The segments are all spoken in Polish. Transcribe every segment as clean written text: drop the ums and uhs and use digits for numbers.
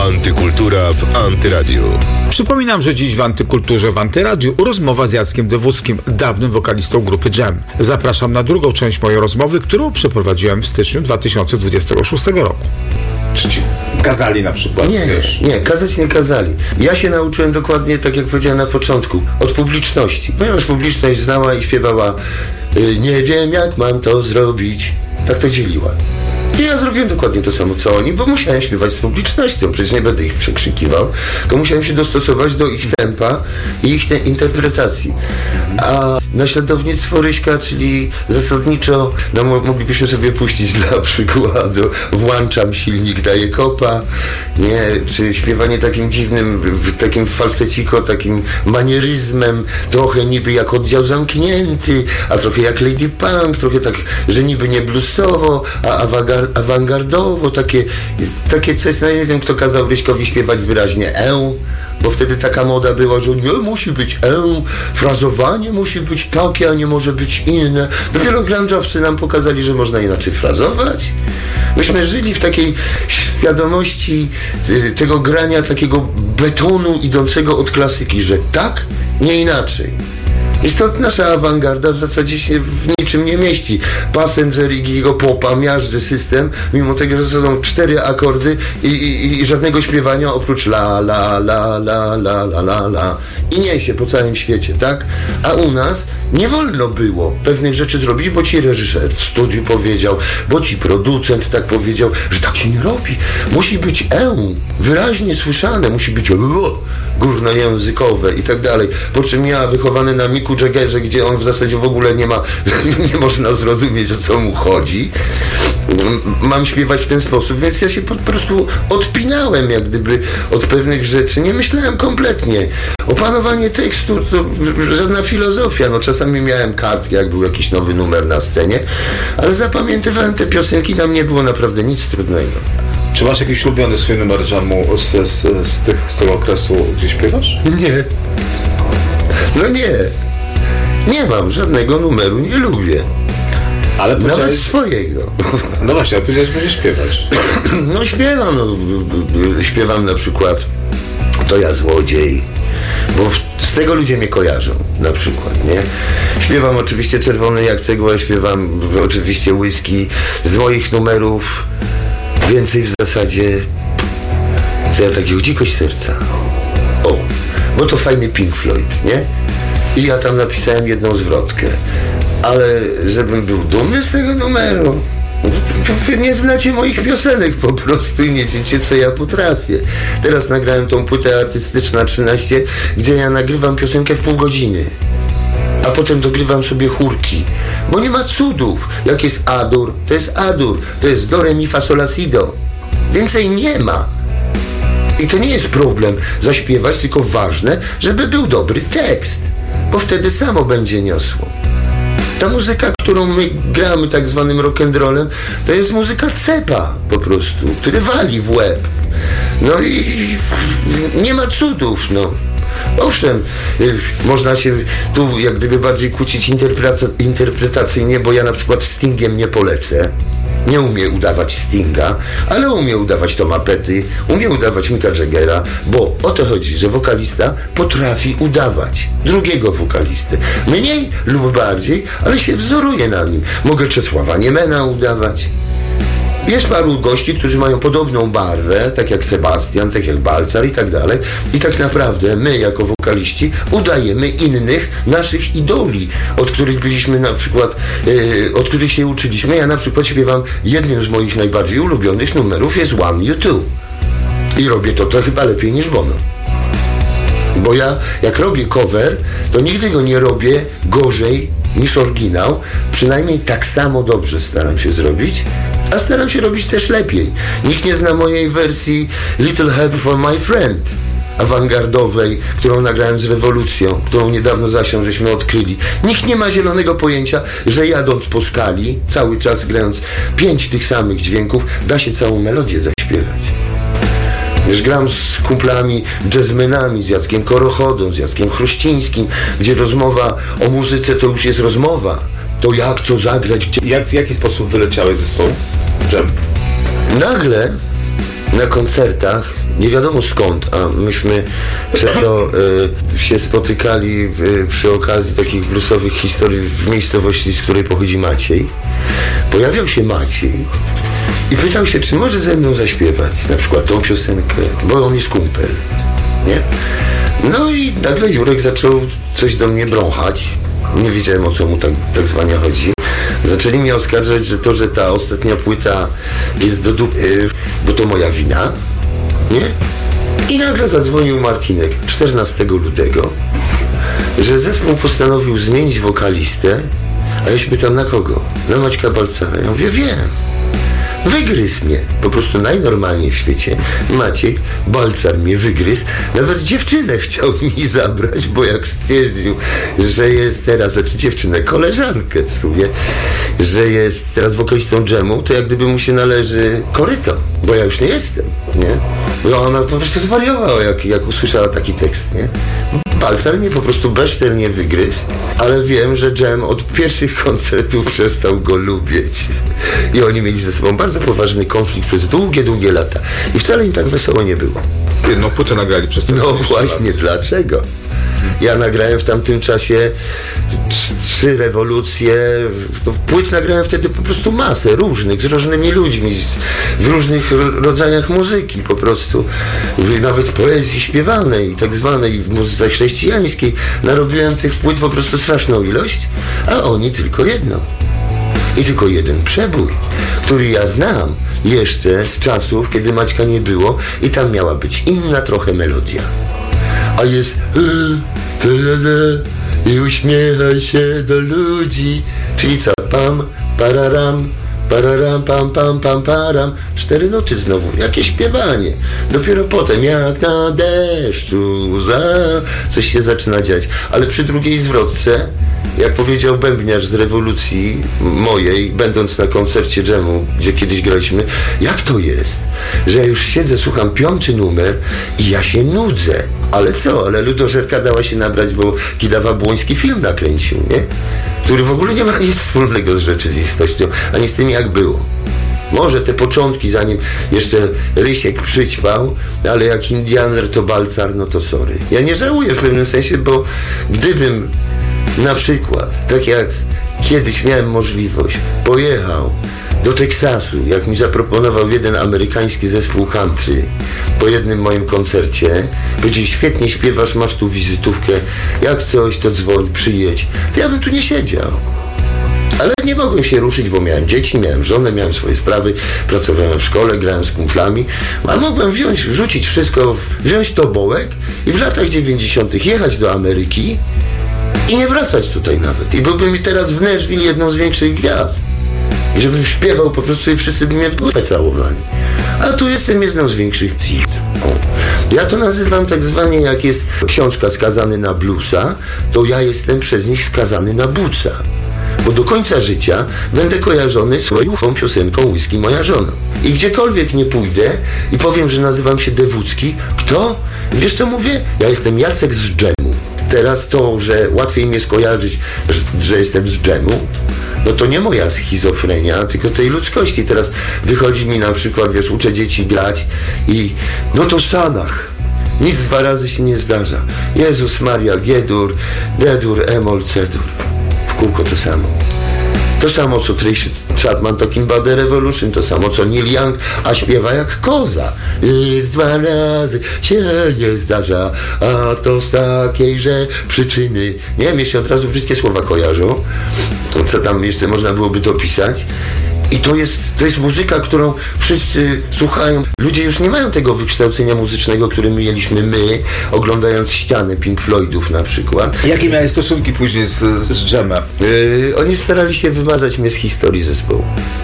Antykultura w Antyradiu. Przypominam, że dziś w Antykulturze w Antyradiu rozmowa z Jackiem Dewódzkim, dawnym wokalistą grupy Jam. Zapraszam na drugą część mojej rozmowy, którą przeprowadziłem w styczniu 2026 roku. Czy ci kazali na przykład? Nie, kazać nie kazali. Ja się nauczyłem dokładnie, tak jak powiedziałem na początku, od publiczności. Ponieważ publiczność znała i śpiewała nie wiem jak mam to zrobić. Tak to dzieliła. I ja zrobiłem dokładnie to samo co oni, bo musiałem śpiewać z publicznością, przecież nie będę ich przekrzykiwał, tylko musiałem się dostosować do ich tempa i ich interpretacji. A naśladownictwo Ryśka, czyli zasadniczo, moglibyśmy sobie puścić dla przykładu, włączam silnik, daję kopa, nie, czy śpiewanie takim dziwnym, takim falseciko, takim manieryzmem, trochę niby jak oddział zamknięty, a trochę jak Lady Punk, trochę tak, że niby nie bluesowo, a awangardowo, takie coś, no nie wiem, kto kazał Ryśkowi śpiewać wyraźnie bo wtedy taka moda była, że nie musi być frazowanie musi być takie, a nie może być inne. Dopiero grunge'owcy nam pokazali, że można inaczej frazować. Myśmy żyli w takiej świadomości tego grania, takiego betonu idącego od klasyki, że tak, nie inaczej. I stąd nasza awangarda w zasadzie się w niczym nie mieści. Passenger i Gigo Popa miażdży system, mimo tego, że są 4 akordy i żadnego śpiewania oprócz la, la, la, la, la, la, la, la. I niesie po całym świecie, tak? A u nas nie wolno było pewnych rzeczy zrobić, bo ci reżyser w studiu powiedział, bo ci producent tak powiedział, że tak się nie robi. Musi być wyraźnie słyszane, musi być górnojęzykowe i tak dalej. Po czym ja, wychowany na Micku Jaggerze, gdzie on w zasadzie w ogóle nie można zrozumieć, o co mu chodzi, mam śpiewać w ten sposób, więc ja się po prostu odpinałem jak gdyby od pewnych rzeczy. Nie myślałem kompletnie. Opanowanie tekstu to żadna filozofia. No czasami miałem kartki, jak był jakiś nowy numer na scenie, ale zapamiętywałem te piosenki, tam nie było naprawdę nic trudnego. Czy masz jakiś ulubiony swój numer Jamu z tego okresu, gdzie śpiewasz? Nie. No nie. Nie mam żadnego numeru, nie lubię. Ale nawet swojego. No właśnie, a powiedziałeś, że będziesz śpiewać. No śpiewam, śpiewam na przykład To ja złodziej, bo z tego ludzie mnie kojarzą, na przykład, nie? Śpiewam oczywiście Czerwony jak cegła, śpiewam oczywiście Whisky, z moich numerów więcej w zasadzie, co ja takiego dzikość serca. Bo to fajny Pink Floyd, nie? I ja tam napisałem jedną zwrotkę. Ale żebym był dumny z tego numeru, wy nie znacie moich piosenek po prostu i nie wiecie, co ja potrafię. Teraz nagrałem tą płytę Artystyczna 13, gdzie ja nagrywam piosenkę w pół godziny, a potem dogrywam sobie chórki, bo nie ma cudów. Jak jest A-dur, to jest A-dur, to jest do, re, mi, fa, sol, la, si, do. Więcej nie ma. I to nie jest problem zaśpiewać, tylko ważne, żeby był dobry tekst, bo wtedy samo będzie niosło. Ta muzyka, którą my gramy tak zwanym rock'n'rollem, to jest muzyka cepa po prostu, który wali w łeb. No i nie ma cudów, no. Owszem, można się tu jak gdyby bardziej kłócić interpretacyjnie, bo ja na przykład Stingiem nie polecę. Nie umie udawać Stinga, ale umie udawać Toma Petty, umie udawać Micka Jaggera, bo o to chodzi, że wokalista potrafi udawać drugiego wokalistę. Mniej lub bardziej, ale się wzoruje na nim. Mogę Czesława Niemena udawać. Jest paru gości, którzy mają podobną barwę, tak jak Sebastian, tak jak Balcar i tak dalej. I tak naprawdę my, jako wokaliści, udajemy innych naszych idoli, od których byliśmy na przykład, od których się uczyliśmy. Ja na przykład śpiewam, jednym z moich najbardziej ulubionych numerów jest One U2. I robię to chyba lepiej niż Bono. Bo ja, jak robię cover, to nigdy go nie robię gorzej niż oryginał. Przynajmniej tak samo dobrze staram się zrobić, a staram się robić też lepiej. Nikt nie zna mojej wersji Little Help for My Friend, awangardowej, którą nagrałem z Rewolucją, którą niedawno zasią żeśmy odkryli. Nikt nie ma zielonego pojęcia, że jadąc po skali, cały czas grając 5 tych samych dźwięków, da się całą melodię zaśpiewać. Wiesz, gram z kumplami, jazzmenami, z Jackiem Korochodą, z Jackiem Chruścińskim, gdzie rozmowa o muzyce to już jest rozmowa. To jak to zagrać, gdzie... W jaki sposób wyleciałeś z zespołu Jam? Nagle na koncertach nie wiadomo skąd, a myśmy często się spotykali przy okazji takich bluesowych historii w miejscowości, z której pochodzi Maciej. Pojawiał się Maciej i pytał się, czy może ze mną zaśpiewać na przykład tą piosenkę, bo on jest kumpel, nie? No i nagle Jurek zaczął coś do mnie brąchać. Nie wiedziałem, o co mu tak zwanie chodzi. Zaczęli mnie oskarżać, że ta ostatnia płyta jest do dupy, bo to moja wina, nie? I nagle zadzwonił Martinek 14 lutego, że zespół postanowił zmienić wokalistę, a ja się pytam, na kogo? Na Maćka Balcara. Ja mówię, wiem. Wygryzł mnie. Po prostu najnormalniej w świecie Maciej Balcar mnie wygryzł. Nawet dziewczynę chciał mi zabrać, bo jak stwierdził, że jest teraz, znaczy dziewczynę, koleżankę w sumie, że jest teraz wokalistą dżemu, to jak gdyby mu się należy koryto, bo ja już nie jestem, nie? Bo ona po prostu zwariowała, jak usłyszała taki tekst, nie? Balcar mnie po prostu bezczelnie wygryzł, ale wiem, że Dżem od pierwszych koncertów przestał go lubić. I oni mieli ze sobą bardzo poważny konflikt przez długie lata. I wcale im tak wesoło nie było. Jedną płytę nagrali przez ten No właśnie, dlaczego? Ja nagrałem w tamtym czasie 3 rewolucje. Płyt nagrałem wtedy po prostu masę różnych, z różnymi ludźmi, w różnych rodzajach muzyki po prostu. Nawet poezji śpiewanej, tak zwanej, w muzyce chrześcijańskiej. Narobiłem tych płyt po prostu straszną ilość, a oni tylko jedną. I tylko jeden przebój, który ja znam jeszcze z czasów, kiedy Maćka nie było i tam miała być inna trochę melodia. A jest i uśmiechaj się do ludzi, czyli co? Pam, pararam, pararam, pam, pam, pam, param. 4 nuty znowu, jakie śpiewanie. Dopiero potem, jak na deszczu, coś się zaczyna dziać. Ale przy drugiej zwrotce, jak powiedział bębniarz z rewolucji mojej, będąc na koncercie dżemu, gdzie kiedyś graliśmy, jak to jest, że ja już siedzę, słucham 5. numer i ja się nudzę. Ale co? Ale ludożerka dała się nabrać, bo Kidawa Błoński film nakręcił, nie? Który w ogóle nie ma nic wspólnego z rzeczywistością, ani z tym, jak było. Może te początki, zanim jeszcze Rysiek przyćpał, ale jak Indianer to Balcar, no to sorry. Ja nie żałuję w pewnym sensie, bo gdybym na przykład, tak jak kiedyś miałem możliwość, pojechał do Teksasu, jak mi zaproponował jeden amerykański zespół country po jednym moim koncercie, powiedzieli, świetnie śpiewasz, masz tu wizytówkę, jak coś, to dzwoń, przyjedź, to ja bym tu nie siedział. Ale nie mogłem się ruszyć, bo miałem dzieci, miałem żonę, miałem swoje sprawy, pracowałem w szkole, grałem z kumplami, a mogłem rzucić wszystko, wziąć tobołek i w latach 90. jechać do Ameryki i nie wracać tutaj nawet. I byłbym mi teraz w Nashville jedną z większych gwiazd. I żebym śpiewał po prostu i wszyscy by mnie w górę całowali. A tu jestem jedną z większych cit. Ja to nazywam tak zwanie, jak jest książka Skazany na bluesa, to ja jestem przez nich skazany na buca. Bo do końca życia będę kojarzony swoją piosenką Whisky moja żona. I gdziekolwiek nie pójdę i powiem, że nazywam się Dewódzki, kto? Wiesz co mówię? Ja jestem Jacek z dżemu. Teraz to, że łatwiej mnie skojarzyć, że jestem z dżemu, no to nie moja schizofrenia, tylko tej ludzkości. Teraz wychodzi mi na przykład, wiesz, uczę dzieci grać i no to Sanach. Nic 2 razy się nie zdarza. Jezus Maria, G-dur, D-dur, E-moll, C-dur. W kółko to samo. To samo co Tracy Chapman Talking About the Revolution, to samo co Neil Young, a śpiewa jak koza. Nic 2 razy się nie zdarza, a to z takiejże przyczyny. Nie, mnie się od razu brzydkie słowa kojarzą, co tam jeszcze można byłoby dopisać. I to jest muzyka, którą wszyscy słuchają. Ludzie już nie mają tego wykształcenia muzycznego, które mieliśmy my, oglądając ściany Pink Floydów na przykład. Jakie miałeś stosunki później z dżemem? Oni starali się wymazać mnie z historii zespołu.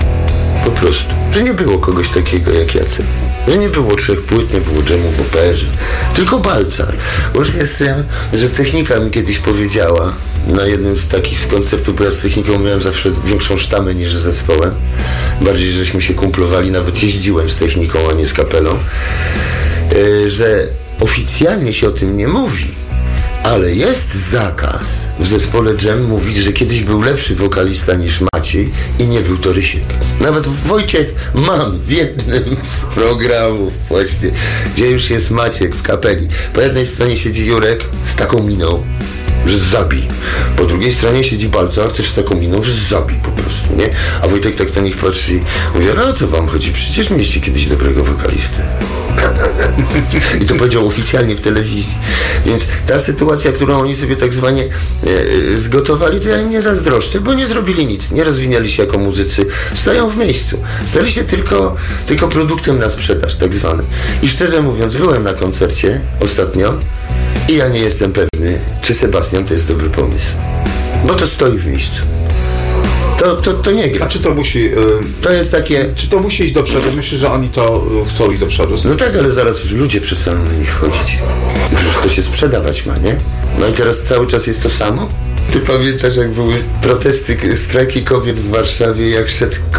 Po prostu. Że nie było kogoś takiego jak Jacek. Że nie było 3 płyt, nie było dżemu w operze. Tylko Balcar. Łącznie z tym, że Technika mi kiedyś powiedziała, na jednym z takich koncertów, bo ja z Techniką miałem zawsze większą sztamę niż z zespołem. Bardziej, żeśmy się kumplowali, nawet jeździłem z Techniką, a nie z kapelą. Że oficjalnie się o tym nie mówi, Ale jest zakaz w zespole Dżem mówić, że kiedyś był lepszy wokalista niż Maciej i nie był to Rysiek. Nawet Wojciech Mann w jednym z programów właśnie, gdzie już jest Maciek w kapeli. Po jednej stronie siedzi Jurek z taką miną, że zabij. Po drugiej stronie siedzi Balcar też z taką miną, że zabij po prostu, nie? A Wojtek tak na nich patrzy i mówi, no o co wam chodzi? Przecież mieliście kiedyś dobrego wokalistę. I to powiedział oficjalnie w telewizji. Więc ta sytuacja, którą oni sobie tak zwanie zgotowali, to ja im nie zazdroszczę, bo nie zrobili nic, nie rozwinęli się jako muzycy, stoją w miejscu. Stali się tylko produktem na sprzedaż, tak zwanym. I szczerze mówiąc, byłem na koncercie ostatnio i ja nie jestem pewny, czy Sebastian to jest dobry pomysł. Bo to stoi w miejscu. To nie gra. A czy to musi... to jest takie... Czy to musi iść do przodu? Myślę, że oni to chcą iść do przodu. No tak, ale zaraz ludzie przestaną na nich chodzić. Przecież to się sprzedawać ma, nie? No i teraz cały czas jest to samo? Ty pamiętasz, jak były protesty, strajki kobiet w Warszawie, jak szedł